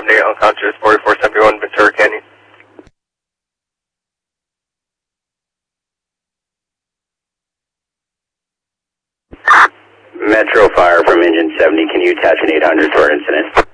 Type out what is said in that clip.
State unconscious, 4471 Ventura Canyon. Metro Fire from engine 70, can you attach an 800 to our incident?